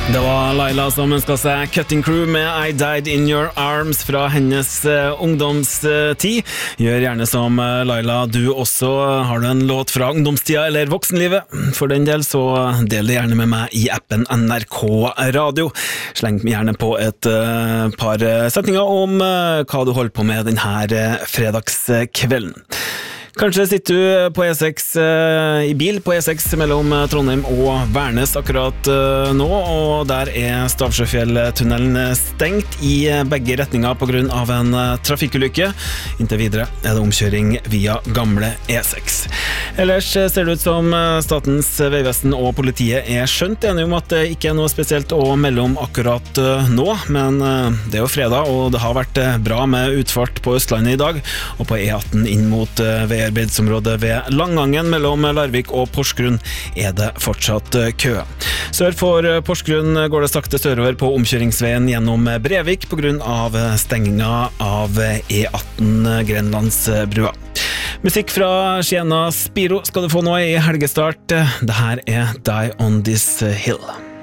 Det var Laila som ønsket seg Cutting Crew med I Died in Your Arms fra hennes ungdomstid. Gjør gjerne som Laila du også. Har du en låt fra ungdomstida eller voksenlivet? For den del så del det gjerne med meg i appen NRK Radio. Sleng gjerne på et par setninger om hva du holder på med denne fredagskvelden. Kanskje sitter du på E6 i bil på E6 mellom Trondheim og Værnes akkurat nå, og der Stavsjøfjelltunnelen stengt i begge retninger på grunn av en trafikkulykke. Inntil videre det omkjøring via gamle E6. Ellers ser det ut som Statens vegvesen og politiet skjønt enige om at det ikke noe spesielt å melde om akkurat nå, men det jo fredag, og det har vært bra med utfart på Østlandet i dag, og på E18 inn mot arbeidsområdet ved Langangen mellom Larvik og Porsgrunn det fortsatt kø. Sør for Porsgrunn går det sakte sørover på omkjøringsveien gjennom Brevik på grunn av stenginga av E18 Grenlandsbrua. Musikk fra Sienna Spiro skal du få nå i helgestart. Det her Die on This Hill.